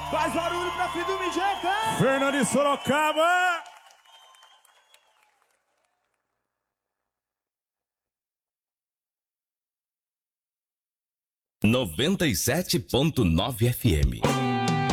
Faz barulho pra filho do Mijeca! Fernando de Sorocaba! (97.9 FM).